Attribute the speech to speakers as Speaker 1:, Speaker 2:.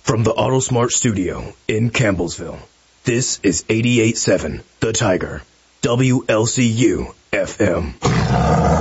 Speaker 1: From the AutoSmart studio in Campbellsville, this is 88.7 The Tiger, WLCU FM.